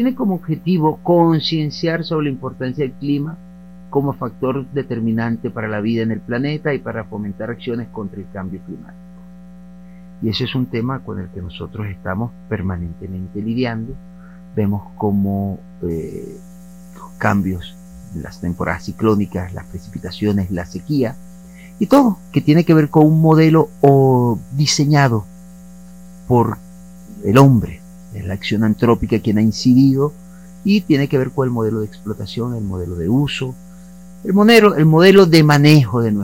Tiene como objetivo concienciar sobre la importancia del clima como factor determinante para la vida en el planeta y para fomentar acciones contra el cambio climático. Y ese es un tema con el que nosotros estamos permanentemente lidiando. Vemos cómo cambios, las temporadas ciclónicas, las precipitaciones, la sequía, y todo que tiene que ver con un modelo diseñado por el hombre, es la acción antrópica quien ha incidido, y tiene que ver con el modelo de explotación, el modelo de uso, el modelo de manejo de nuestro